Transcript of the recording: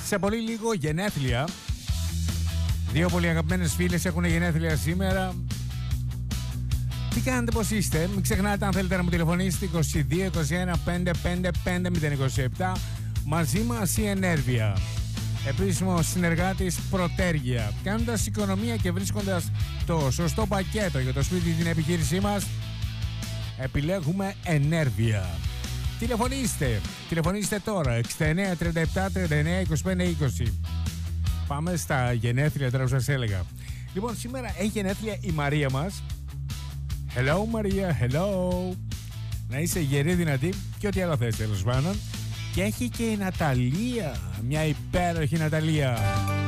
Σε πολύ λίγο γενέθλια. Δύο πολύ αγαπημένες φίλες έχουν γενέθλια σήμερα. Τι κάνετε, πώς είστε? Μην ξεχνάτε, αν θέλετε να μου τηλεφωνήσετε, 22 21 555 027. Μαζί μας η Ενέρβεια, επίσημο συνεργάτης Προτέργεια. Κάνοντας οικονομία και βρίσκοντας το σωστό πακέτο για το σπίτι, την επιχείρησή μας, επιλέγουμε Ενέρβεια. Τηλεφωνήστε τώρα 69 37 39 25 20. Πάμε στα γενέθλια τώρα που σας έλεγα. Λοιπόν, σήμερα έχει γενέθλια η Μαρία μας. Hello Μαρία, hello. Να είσαι γερή, δυνατή και ό,τι άλλο θες, τέλος πάντων. Και έχει και η Ναταλία, μια υπέροχη Ναταλία.